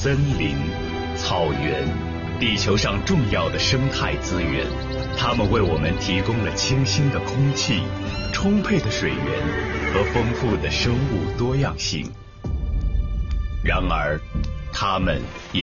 森林、草原，地球上重要的生态资源，它们为我们提供了清新的空气、充沛的水源和丰富的生物多样性。然而，它们也